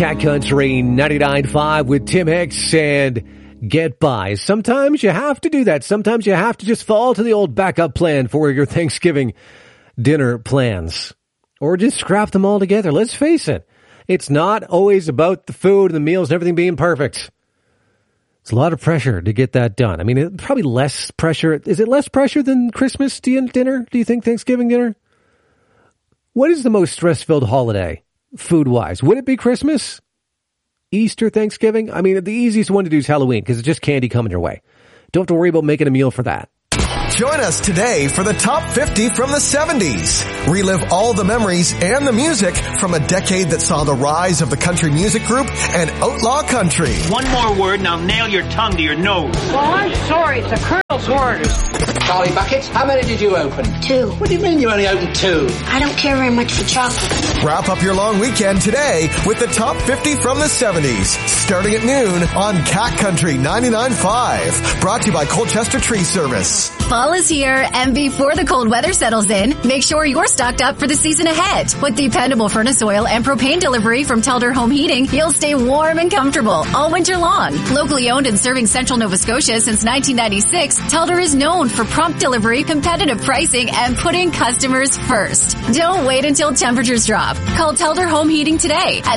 Cat Country 99.5 with Tim Hicks and Get By. Sometimes you have to do that. Sometimes you have to just fall to the old backup plan for your Thanksgiving dinner plans. Or just scrap them all together. Let's face it. It's not always about the food and the meals and everything being perfect. It's a lot of pressure to get that done. I mean, probably less pressure. Is it less pressure than Christmas dinner? Do you think Thanksgiving dinner? What is the most stress-filled holiday, food-wise? Would it be Christmas? Easter, Thanksgiving? I mean, the easiest one to do is Halloween because it's just candy coming your way. Don't have to worry about making a meal for that. Join us today for the Top 50 from the 70s. Relive all the memories and the music from a decade that saw the rise of the country music group and outlaw country. One more word and I'll nail your tongue to your nose. Well, I'm sorry. It's the Colonel's orders. Charlie Bucket, how many did you open? 2. What do you mean you only opened 2? I don't care very much for chocolate. Wrap up your long weekend today with the Top 50 from the 70s, starting at noon on Cat Country 99.5. Brought to you by Colchester Tree Service. Fall is here, and before the cold weather settles in, make sure you're stocked up for the season ahead. With dependable furnace oil and propane delivery from Telder Home Heating, you'll stay warm and comfortable all winter long. Locally owned and serving Central Nova Scotia since 1996, Telder is known for prompt delivery, competitive pricing, and putting customers first. Don't wait until temperatures drop. Call Telder Home Heating today at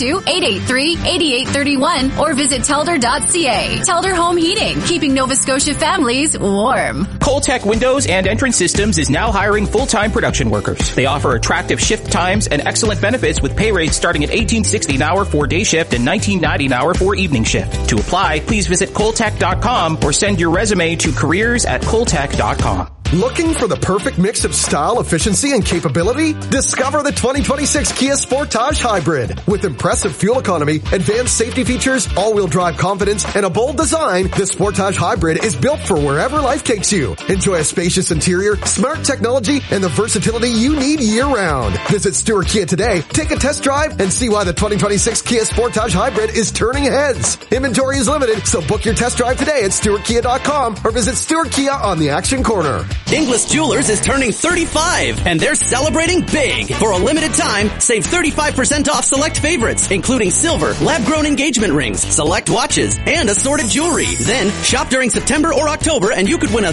902-883-8831 or visit telder.ca. Telder Home Heating, keeping Nova Scotia families warm. Coltech Windows and Entrance Systems is now hiring full-time production workers. They offer attractive shift times and excellent benefits with pay rates starting at $18.60 an hour for day shift and $19.90 an hour for evening shift. To apply, please visit coltech.com or send your resume to careers@coltech.com. Looking for the perfect mix of style, efficiency, and capability? Discover the 2026 Kia Sportage Hybrid. With impressive fuel economy, advanced safety features, all-wheel drive confidence, and a bold design, the Sportage Hybrid is built for wherever life takes you. Enjoy a spacious interior, smart technology, and the versatility you need year-round. Visit Stewart Kia today, take a test drive, and see why the 2026 Kia Sportage Hybrid is turning heads. Inventory is limited, so book your test drive today at StewartKia.com or visit Stewart Kia on the Action Corner. Inglis Jewelers is turning 35, and they're celebrating big. For a limited time, save 35% off select favorites, including silver, lab-grown engagement rings, select watches, and assorted jewelry. Then, shop during September or October, and you could win a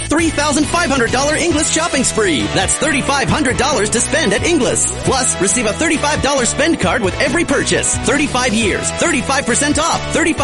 $3,500 Inglis shopping spree. That's $3,500 to spend at Inglis. Plus, receive a $35 spend card with every purchase. 35 years, 35% off,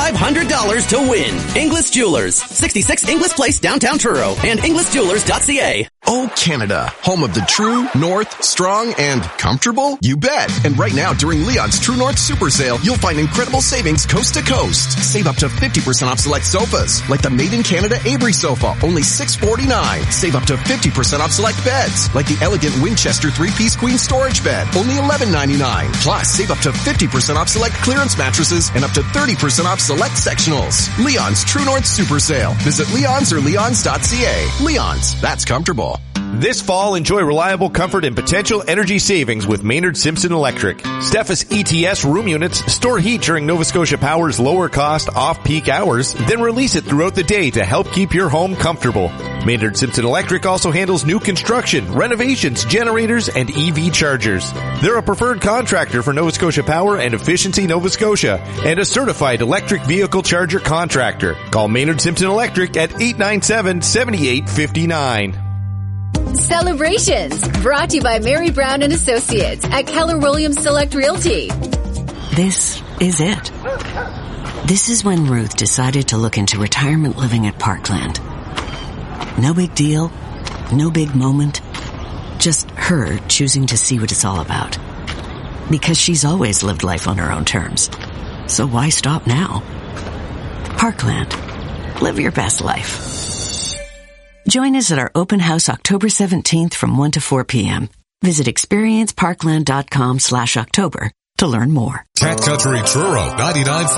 $3,500 to win. Inglis Jewelers, 66 Inglis Place, downtown Truro, and inglisjewelers.ca. Oh, Canada, home of the true, north, strong, and comfortable? You bet. And right now, during Leon's True North Super Sale, you'll find incredible savings coast to coast. Save up to 50% off select sofas, like the Made in Canada Avery sofa, only $649. Save up to 50% off select beds, like the elegant Winchester 3-piece queen storage bed, only $11.99. Plus, save up to 50% off select clearance mattresses and up to 30% off select sectionals. Leon's True North Super Sale. Visit Leon's or leons.ca. Leon's, that's comfortable. This fall, enjoy reliable comfort and potential energy savings with Maynard Simpson Electric. Steffes ETS room units store heat during Nova Scotia Power's lower cost off-peak hours, then release it throughout the day to help keep your home comfortable. Maynard Simpson Electric also handles new construction, renovations, generators, and EV chargers. They're a preferred contractor for Nova Scotia Power and Efficiency Nova Scotia, and a certified electric vehicle charger contractor. Call Maynard Simpson Electric at 897-7859. Celebrations, brought to you by Mary Brown and Associates at Keller Williams Select Realty. This is it. This is when Ruth decided to look into retirement living at Parkland. No big deal, no big moment, just her choosing to see what it's all about. Because she's always lived life on her own terms. So why stop now? Parkland. Live your best life. Join us at our open house October 17th from 1 to 4 p.m. Visit experienceparkland.com/October to learn more. Cat Country Truro 99.5.